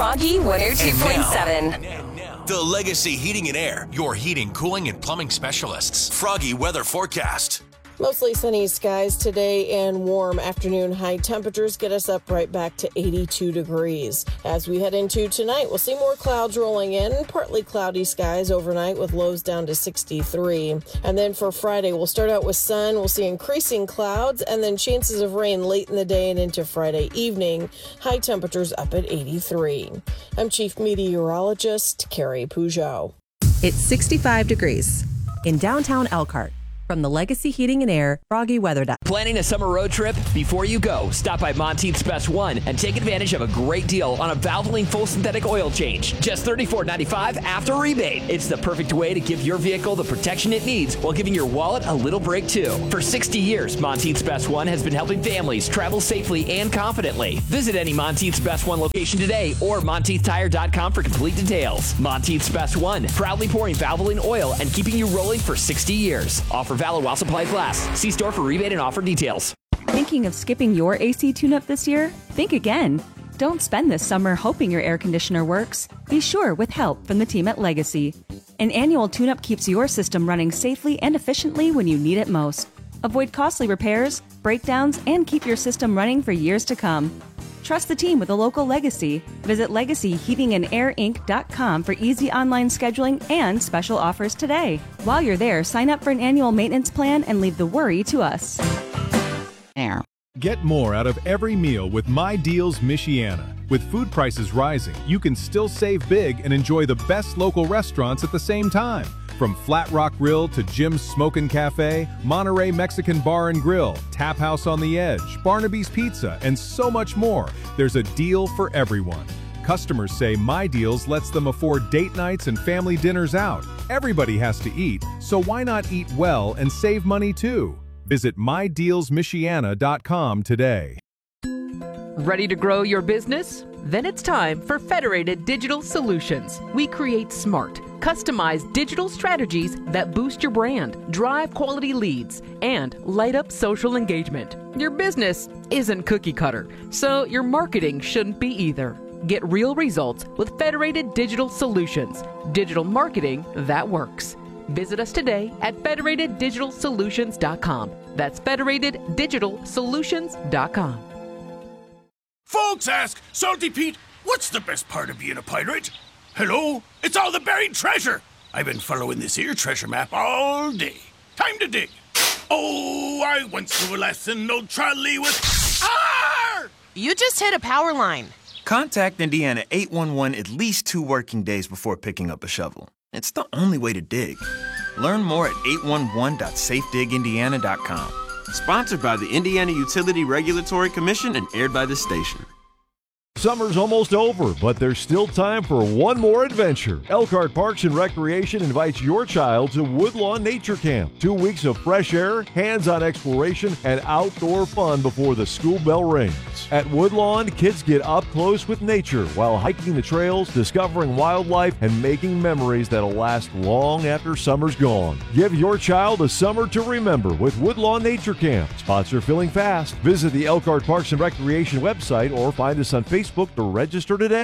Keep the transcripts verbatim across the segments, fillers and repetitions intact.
Froggy one oh two point seven. The Legacy Heating and Air, your heating, cooling, and plumbing specialists. Froggy weather forecast. Mostly sunny skies today and warm afternoon high temperatures get us up right back to eighty-two degrees. As we head into tonight, we'll see more clouds rolling in, partly cloudy skies overnight with lows down to sixty-three. And then for Friday, we'll start out with sun. We'll see increasing clouds and then chances of rain late in the day and into Friday evening. High temperatures up at eighty-three. I'm Chief Meteorologist Carrie Peugeot. It's sixty-five degrees in downtown Elkhart. From the Legacy Heating and Air Froggy Weather. Planning a summer road trip? Before you go, stop by Monteith's Best One and take advantage of a great deal on a Valvoline full synthetic oil change. Just thirty-four ninety-five after rebate. It's the perfect way to give your vehicle the protection it needs while giving your wallet a little break too. For sixty years, Monteith's Best One has been helping families travel safely and confidently. Visit any Monteith's Best One location today or Monteith Tire dot com for complete details. Monteith's Best One, proudly pouring Valvoline oil and keeping you rolling for sixty years. Offer valid while supplies last. See store for rebate and offer details. Thinking of skipping your A C tune-up this year? Think again. Don't spend this summer hoping your air conditioner works. Be sure with help from the team at Legacy. An annual tune-up keeps your system running safely and efficiently when you need it most. Avoid costly repairs, breakdowns, and keep your system running for years to come. Trust the team with a local Legacy. Visit legacy heating and air inc dot com for easy online scheduling and special offers today. While you're there, sign up for an annual maintenance plan and leave the worry to us. Air. Get more out of every meal with My Deals Michiana. With food prices rising, you can still save big and enjoy the best local restaurants at the same time. From Flat Rock Grill to Jim's Smokin' Cafe, Monterey Mexican Bar and Grill, Tap House on the Edge, Barnaby's Pizza, and so much more, there's a deal for everyone. Customers say My Deals lets them afford date nights and family dinners out. Everybody has to eat, so why not eat well and save money too? Visit my deals michiana dot com today. Ready to grow your business? Then it's time for Federated Digital Solutions. We create smart, customized digital strategies that boost your brand, drive quality leads, and light up social engagement. Your business isn't cookie cutter, so your marketing shouldn't be either. Get real results with Federated Digital Solutions. Digital marketing that works. Visit us today at federated digital solutions dot com. That's federated digital solutions dot com. Folks ask, Salty Pete, what's the best part of being a pirate? Hello? It's all the buried treasure. I've been following this here treasure map all day. Time to dig. Oh, I went through a lesson, old trolley with... Arr! You just hit a power line. Contact Indiana eight one one at least two working days before picking up a shovel. It's the only way to dig. Learn more at eight one one dot safe dig indiana dot com. Sponsored by the Indiana Utility Regulatory Commission and aired by this station. Summer's almost over, but there's still time for one more adventure. Elkhart Parks and Recreation invites your child to Woodlawn Nature Camp. Two weeks of fresh air, hands-on exploration, and outdoor fun before the school bell rings. At Woodlawn, kids get up close with nature while hiking the trails, discovering wildlife, and making memories that'll last long after summer's gone. Give your child a summer to remember with Woodlawn Nature Camp. Spots are filling fast. Visit the Elkhart Parks and Recreation website or find us on Facebook to register today.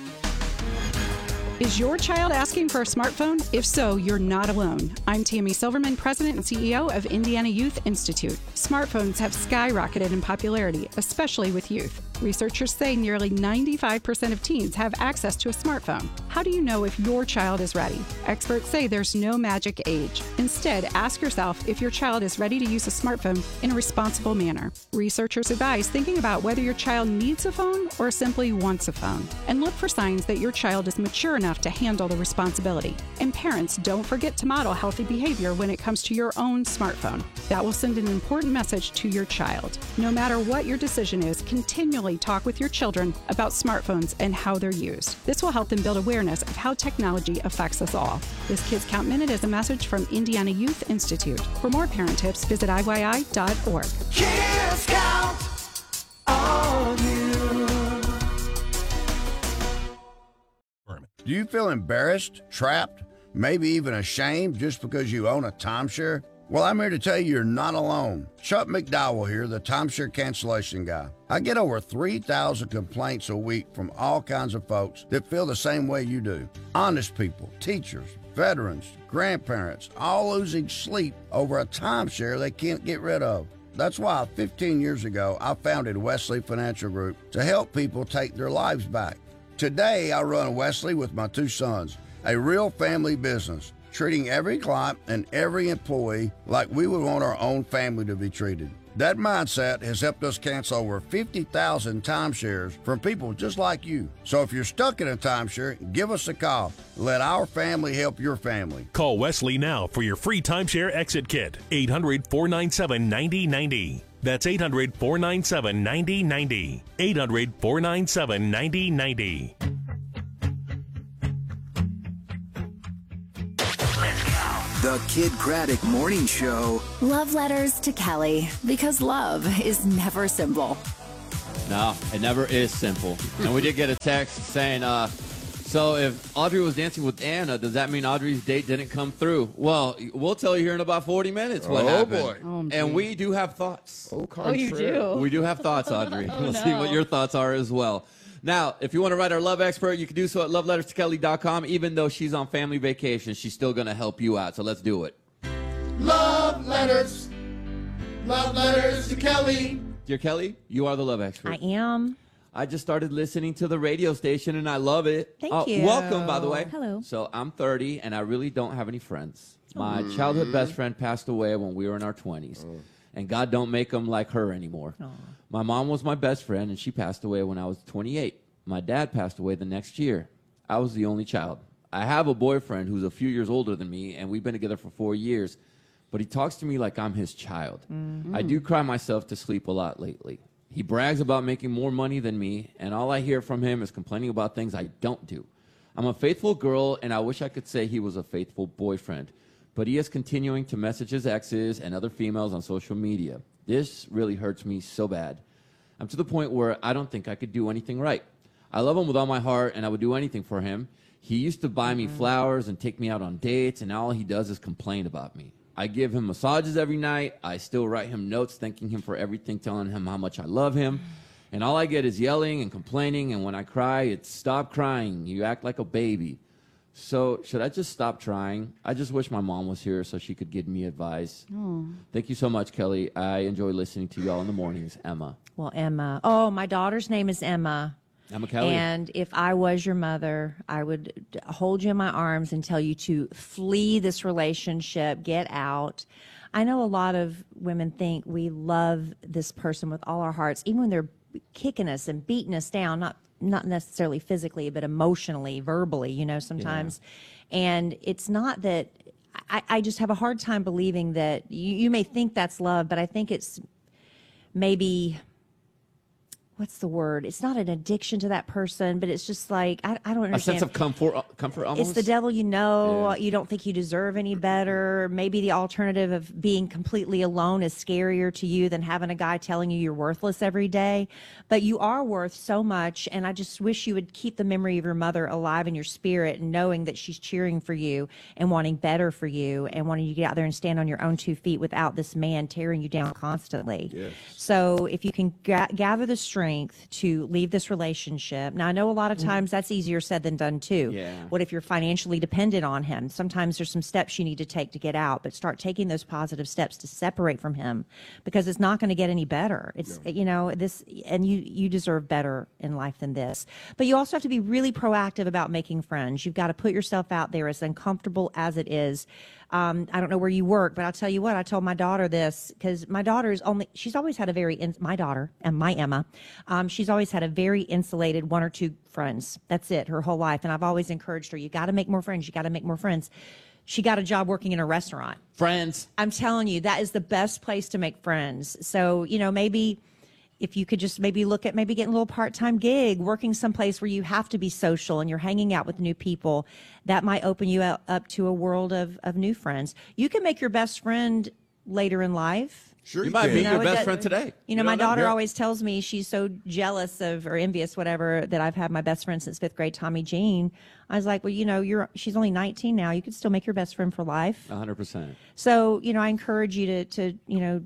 Is your child asking for a smartphone? If so, you're not alone. I'm Tammy Silverman, President and C E O of Indiana Youth Institute. Smartphones have skyrocketed in popularity, especially with youth. Researchers say nearly ninety-five percent of teens have access to a smartphone. How do you know if your child is ready? Experts say there's no magic age. Instead, ask yourself if your child is ready to use a smartphone in a responsible manner. Researchers advise thinking about whether your child needs a phone or simply wants a phone, and look for signs that your child is mature enough to handle the responsibility. And parents, don't forget to model healthy behavior when it comes to your own smartphone. That will send an important message to your child. No matter what your decision is, continually talk with your children about smartphones and how they're used. This will help them build awareness of how technology affects us all. This Kids Count Minute is a message from Indiana Youth Institute. For more parent tips, visit I Y I dot org. Kids Count on you. Do you feel embarrassed, trapped, maybe even ashamed just because you own a timeshare? Well, I'm here to tell you you're not alone. Chuck McDowell here, the timeshare cancellation guy. I get over three thousand complaints a week from all kinds of folks that feel the same way you do. Honest people, teachers, veterans, grandparents, all losing sleep over a timeshare they can't get rid of. That's why fifteen years ago, I founded Wesley Financial Group to help people take their lives back. Today, I run Wesley with my two sons, a real family business, treating every client and every employee like we would want our own family to be treated. That mindset has helped us cancel over fifty thousand timeshares from people just like you. So if you're stuck in a timeshare, give us a call. Let our family help your family. Call Wesley now for your free timeshare exit kit. eight hundred, four nine seven, nine zero nine zero. That's eight hundred, four nine seven, nine zero nine zero. eight hundred, four nine seven, nine zero nine zero. The Kid Craddock Morning Show. Love letters to Kelly, because love is never simple. No, it never is simple. And we did get a text saying, uh, so if Audrey was dancing with Anna, does that mean Audrey's date didn't come through? Well, we'll tell you here in about forty minutes what oh, happened. Boy. Oh, and we do have thoughts. Oh, oh, you do? We do have thoughts, Audrey. Oh, we'll no. see what your thoughts are as well. Now, if you want to write our love expert, you can do so at love letters to kelly dot com. Even though she's on family vacation, she's still going to help you out. So let's do it. Love letters. Love letters to Kelly. Dear Kelly, you are the love expert. I am. I just started listening to the radio station, and I love it. Thank uh, you. Welcome, by the way. Hello. So I'm thirty, and I really don't have any friends. My Aww. childhood best friend passed away when we were in our twenties, Oh. and God don't make them like her anymore. Aww. My mom was my best friend, and she passed away when I was twenty-eight. My dad passed away the next year. I was the only child. I have a boyfriend who's a few years older than me, and we've been together for four years, but he talks to me like I'm his child. Mm-hmm. I do cry myself to sleep a lot lately. He brags about making more money than me, and all I hear from him is complaining about things I don't do. I'm a faithful girl, and I wish I could say he was a faithful boyfriend, but he is continuing to message his exes and other females on social media. This really hurts me so bad. I'm to the point where I don't think I could do anything right. I love him with all my heart, and I would do anything for him. He used to buy me flowers and take me out on dates, and all he does is complain about me. I give him massages every night. I still write him notes thanking him for everything, telling him how much I love him. And all I get is yelling and complaining, and when I cry, it's stop crying. You act like a baby. So should I just stop trying? I just wish my mom was here so she could give me advice. Oh. Thank you so much, Kelly. I enjoy listening to y'all in the mornings. Emma. Well, Emma. Oh, my daughter's name is Emma. Emma Kelly. And if I was your mother, I would d- hold you in my arms and tell you to flee this relationship, get out. I know a lot of women think we love this person with all our hearts, even when they're kicking us and beating us down, not not necessarily physically, but emotionally, verbally, you know, sometimes. Yeah. And it's not that, I, I just have a hard time believing that you, you may think that's love, but I think it's maybe... what's the word? It's not an addiction to that person, but it's just like, I, I don't understand. A sense of comfort, comfort almost? It's the devil you know. Yeah. You don't think you deserve any better. Maybe the alternative of being completely alone is scarier to you than having a guy telling you you're worthless every day. But you are worth so much, and I just wish you would keep the memory of your mother alive in your spirit, and knowing that she's cheering for you and wanting better for you and wanting you to get out there and stand on your own two feet without this man tearing you down constantly. Yes. So if you can ga- gather the strength to leave this relationship. Now, I know a lot of times that's easier said than done too. Yeah. What if you're financially dependent on him? Sometimes there's some steps you need to take to get out, but start taking those positive steps to separate from him, because it's not going to get any better. It's, you know, this, and you, you deserve better in life than this. But you also have to be really proactive about making friends. You've got to put yourself out there, as uncomfortable as it is. Um, I don't know where you work, but I'll tell you what, I told my daughter this, because my daughter is only, she's always had a very, in, my daughter and my Emma, um, she's always had a very insulated one or two friends. That's it, her whole life. And I've always encouraged her, you got to make more friends. You got to make more friends. She got a job working in a restaurant. Friends. I'm telling you, that is the best place to make friends. So, you know, maybe if you could just maybe look at maybe getting a little part-time gig, working someplace where you have to be social and you're hanging out with new people, that might open you up, up to a world of, of new friends. You can make your best friend later in life. Sure, you, you might be your best friend today. You know, you my daughter know? always tells me she's so jealous of, or envious, whatever, that I've had my best friend since fifth grade, Tommy Jean. I was like, well, you know, you're she's only nineteen now. You could still make your best friend for life. one hundred percent. So, you know, I encourage you to, to, you know,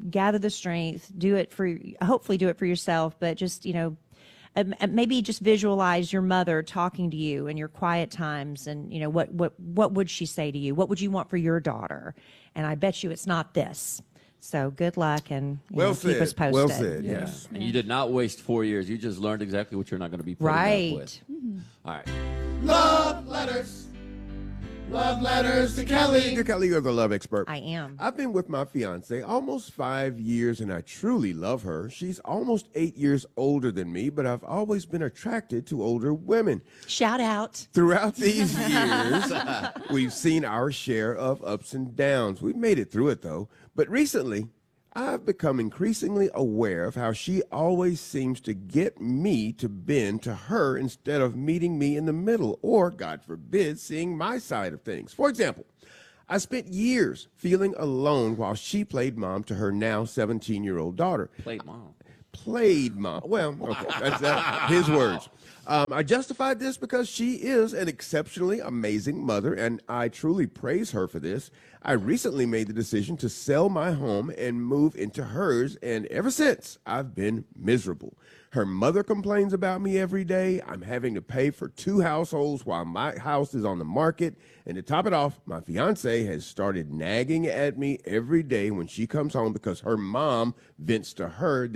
gather the strength, do it for, hopefully do it for yourself, but just, you know, um, maybe just visualize your mother talking to you in your quiet times, and you know what what what would she say to you? What would you want for your daughter? And I bet you it's not this. So good luck, and you well know, said. keep us posted. Well said. Yeah. Yes. And you did not waste four years. You just learned exactly what you're not going to be putting Right. up with. Mm-hmm. All right. Love letters. Love letters to Kelly. Dear Kelly, you're the love expert. I am. I've been with my fiance almost five years, and I truly love her. She's almost eight years older than me, but I've always been attracted to older women. Shout out. Throughout these years, we've seen our share of ups and downs. We've made it through it, though. But recently, I've become increasingly aware of how she always seems to get me to bend to her instead of meeting me in the middle, or, God forbid, seeing my side of things. For example, I spent years feeling alone while she played mom to her now seventeen-year-old daughter. Played mom. Played mom. Well, okay, that's that, his words. Um, I justified this because she is an exceptionally amazing mother, and I truly praise her for this. I recently made the decision to sell my home and move into hers, and ever since, I've been miserable. Her mother complains about me every day. I'm having to pay for two households while my house is on the market. And to top it off, my fiance has started nagging at me every day when she comes home because her mom vents to her